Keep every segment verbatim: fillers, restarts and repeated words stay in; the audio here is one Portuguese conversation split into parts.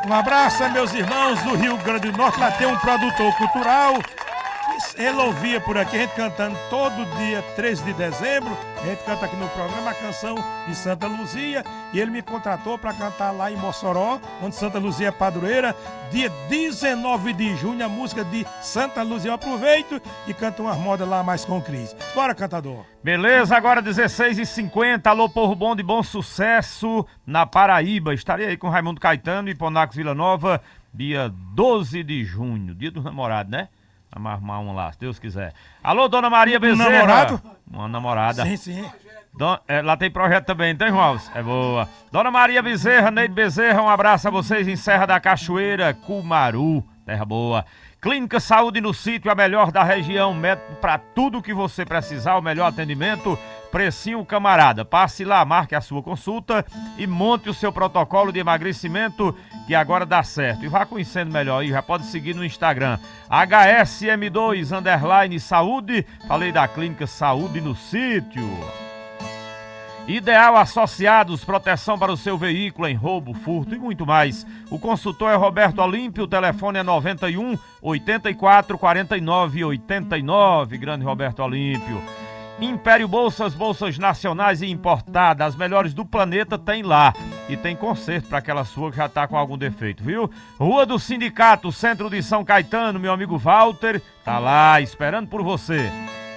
Um abraço a meus irmãos do Rio Grande do Norte. Lá tem um produtor cultural. Ele ouvia por aqui, a gente cantando todo dia, treze de dezembro. A gente canta aqui no programa a canção de Santa Luzia. E ele me contratou para cantar lá em Mossoró, onde Santa Luzia é padroeira. Dia dezenove de junho, a música de Santa Luzia. Eu aproveito e canto umas modas lá mais com o Cris. Bora, cantador. Beleza, agora dezesseis e cinquenta. Alô, povo bom de bom sucesso na Paraíba. Estarei aí com Raimundo Caetano e Ponacos Vila Nova, dia doze de junho, dia dos namorados, né? Vamos arrumar um lá, se Deus quiser. Alô, Dona Maria Bezerra. Um namorado? Uma namorada. Sim, sim. Don... É, lá tem projeto também, tem, João Alves? É boa. Dona Maria Bezerra, Neide Bezerra, um abraço a vocês em Serra da Cachoeira, Cumaru, terra boa. Clínica Saúde no Sítio, a melhor da região, médico para tudo que você precisar, o melhor atendimento, precinho camarada. Passe lá, marque a sua consulta e monte o seu protocolo de emagrecimento que agora dá certo. E vá conhecendo melhor aí, já pode seguir no Instagram, H S M dois underline saúde, falei da Clínica Saúde no Sítio. Ideal Associados, proteção para o seu veículo em roubo, furto e muito mais. O consultor é Roberto Olímpio, o telefone é noventa e um, oitenta e quatro, quarenta e nove, oitenta e nove, grande Roberto Olímpio. Império Bolsas, bolsas nacionais e importadas, as melhores do planeta tem lá. E tem conserto para aquela sua que já tá com algum defeito, viu? Rua do Sindicato, centro de São Caetano, meu amigo Walter, tá lá esperando por você.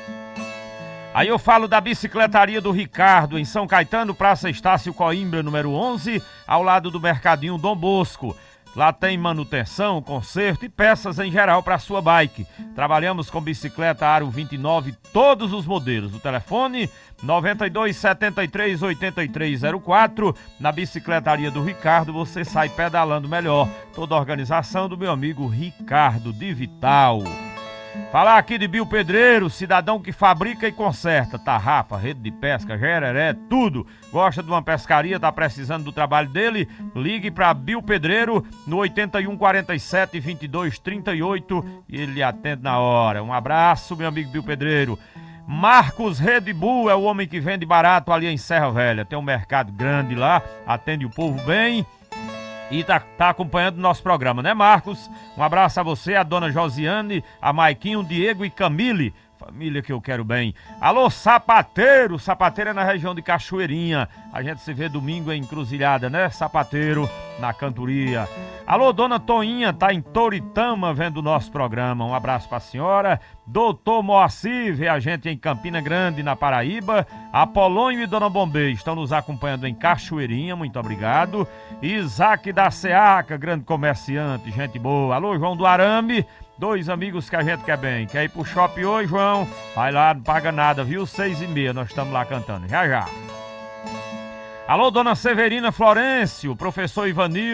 Aí eu falo da bicicletaria do Ricardo, em São Caetano, Praça Estácio Coimbra, número onze, ao lado do Mercadinho Dom Bosco. Lá tem manutenção, conserto e peças em geral para sua bike. Trabalhamos com bicicleta Aro vinte e nove, todos os modelos. O telefone noventa e dois, setenta e três, oitenta e três zero quatro. Na bicicletaria do Ricardo você sai pedalando melhor. Toda a organização do meu amigo Ricardo de Vital. Falar aqui de Bio Pedreiro, cidadão que fabrica e conserta tarrafa, rede de pesca, gereré, tudo. Gosta de uma pescaria, tá precisando do trabalho dele? Ligue para Bio Pedreiro no oitenta e um, quarenta e sete, vinte e dois, trinta e oito e ele atende na hora. Um abraço, meu amigo Bio Pedreiro. Marcos Red Bull é o homem que vende barato ali em Serra Velha. Tem um mercado grande lá, atende o povo bem. E tá, tá acompanhando o nosso programa, né, Marcos? Um abraço a você, a dona Josiane, a Maiquinho, Diego e Camille. Família que eu quero bem. Alô, Sapateiro. Sapateiro é na região de Cachoeirinha. A gente se vê domingo em Encruzilhada, né? Sapateiro, na cantoria. Alô, dona Toinha, tá em Toritama vendo o nosso programa. Um abraço pra senhora. Doutor Moacir, vê a gente em Campina Grande, na Paraíba. Apolônio e dona Bombê estão nos acompanhando em Cachoeirinha. Muito obrigado. Isaac da Seaca, grande comerciante, gente boa. Alô, João do Arame. Dois amigos que a gente quer bem. Quer ir pro shopping hoje, João? Vai lá, não paga nada, viu? Seis e meia, nós estamos lá cantando. Já, já. Alô, dona Severina Florencio, professor Ivanil.